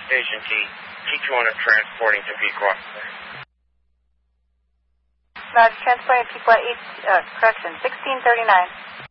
Station T, T200 transporting to Pequot. Transporting to Pequot, correction, 1639.